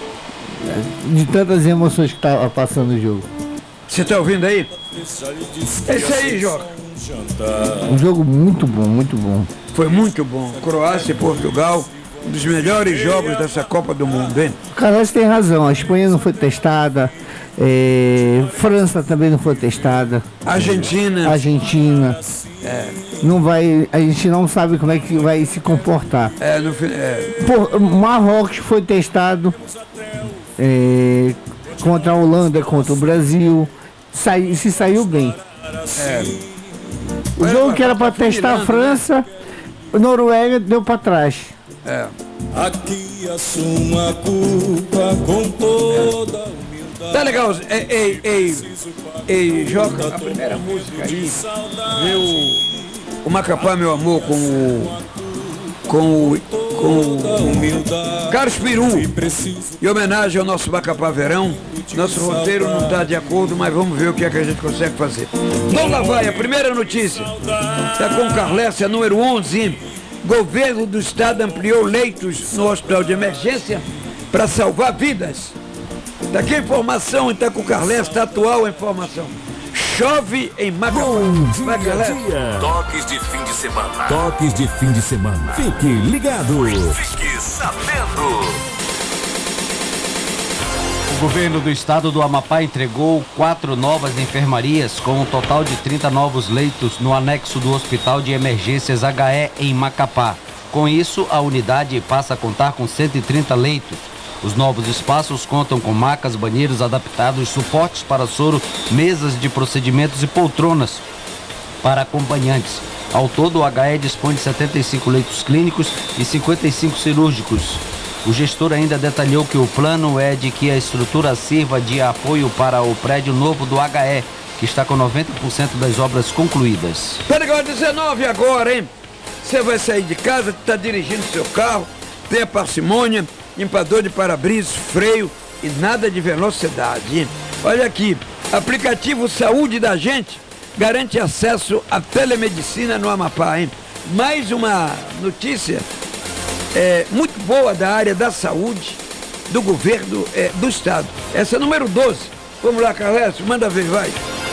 De tantas emoções que estava passando o jogo. Você está ouvindo aí? É isso aí, Joca. Um jogo muito bom, muito bom. Foi muito bom. Croácia e Portugal, um dos melhores jogos dessa Copa do Mundo, hein? O Carlos tem razão, a Espanha não foi testada, França também não foi testada. Argentina. Não vai, a gente não sabe como é que vai se comportar. Marrocos foi testado contra a Holanda, contra o Brasil, se saiu bem. O jogo que era para testar a França, a Noruega deu para trás. Aqui assumo a culpa com toda humildade. Tá legal. Joca, a primeira música aí, viu o Macapá, meu amor, com o Carlos Peru, em homenagem ao nosso Macapá Verão. Nosso roteiro não está de acordo, mas vamos ver o que é que a gente consegue fazer. Vamos lá, vai, a primeira notícia está com Carlécia, número 11. Governo do estado ampliou leitos no hospital de emergência para salvar vidas. Daqui a informação, então, com Carlécia, atual a informação. Chove em Macapá. Bom dia. Toques de fim de semana. Toques de fim de semana. Fique ligado. Fique sabendo. O governo do estado do Amapá entregou 4 novas enfermarias com um total de 30 novos leitos no anexo do Hospital de Emergências HE em Macapá. Com isso, a unidade passa a contar com 130 leitos. Os novos espaços contam com macas, banheiros adaptados, suportes para soro, mesas de procedimentos e poltronas para acompanhantes. Ao todo, o HE dispõe de 75 leitos clínicos e 55 cirúrgicos. O gestor ainda detalhou que o plano é de que a estrutura sirva de apoio para o prédio novo do HE, que está com 90% das obras concluídas. Tá legal, 19 agora, hein? Você vai sair de casa, está dirigindo seu carro, tenha parcimônia, limpador de para-brisas, freio e nada de velocidade, hein? Olha aqui, aplicativo Saúde da Gente garante acesso à telemedicina no Amapá, hein? Mais uma notícia muito boa da área da saúde do governo do estado. Essa é número 12. Vamos lá, Carlos, manda ver, vai.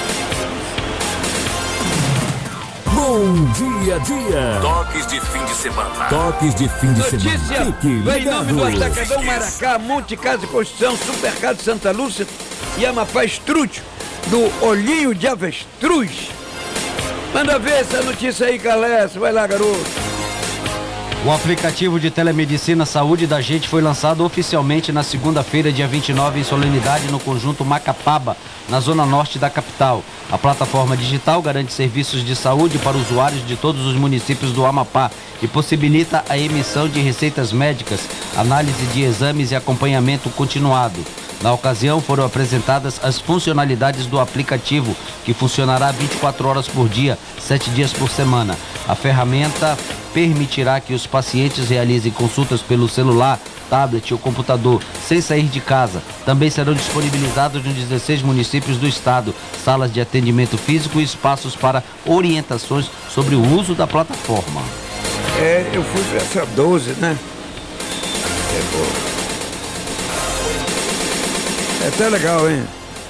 Bom dia. Toques de fim de semana. Toques de fim de semana. Notícia vem em nome do Atacadão Maracá, Monte Casa e Construção, Supermercado Santa Lúcia e Amapá Estrútil, do Olhinho de Avestruz. Manda ver essa notícia aí, Carlos. Vai lá, garoto. O aplicativo de telemedicina Saúde da Gente foi lançado oficialmente na segunda-feira, dia 29, em solenidade no conjunto Macapaba, na zona norte da capital. A plataforma digital garante serviços de saúde para usuários de todos os municípios do Amapá e possibilita a emissão de receitas médicas, análise de exames e acompanhamento continuado. Na ocasião, foram apresentadas as funcionalidades do aplicativo, que funcionará 24 horas por dia, 7 dias por semana. A ferramenta permitirá que os pacientes realizem consultas pelo celular, tablet ou computador, sem sair de casa. Também serão disponibilizados nos 16 municípios do estado salas de atendimento físico e espaços para orientações sobre o uso da plataforma. Eu fui para essa 12, né? É até legal, hein?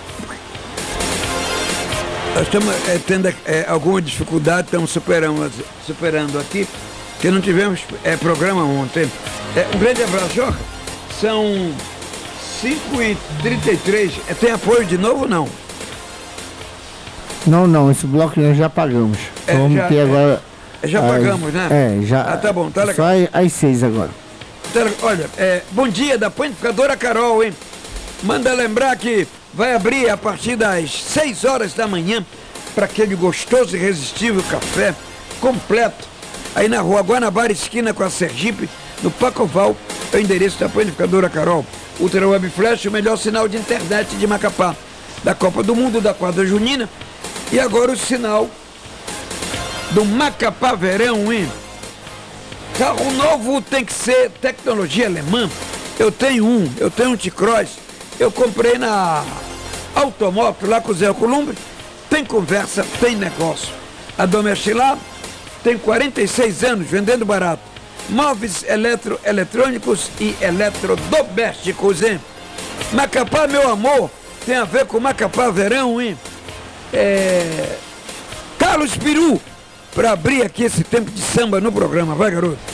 Nós estamos tendo alguma dificuldade, estamos superando aqui, que não tivemos programa ontem. Um grande abraço, Joca. São 5h33. Tem apoio de novo ou não? Não, esse bloco nós já pagamos. Vamos ter agora. Já pagamos, né? Já. Tá bom, tá legal. Só às 6 agora. Olha, bom dia da panificadora Carol, hein? Manda lembrar que vai abrir a partir das 6 horas da manhã para aquele gostoso e irresistível café completo. Aí na rua Guanabara, esquina com a Sergipe, no Pacoval, é o endereço da panificadora Carol. Ultra Web Flash, o melhor sinal de internet de Macapá, da Copa do Mundo, da quadra junina. E agora o sinal do Macapá Verão, hein? Carro novo tem que ser tecnologia alemã. Eu tenho um T-Cross. Eu comprei na Automoto, lá com o Zé Columbre. Tem conversa, tem negócio. A Domestilar tem 46 anos, vendendo barato. móveis eletrônicos e eletrodomésticos, hein? Macapá, meu amor, tem a ver com Macapá verão, hein? Carlos Peru, para abrir aqui esse tempo de samba no programa. Vai, garoto.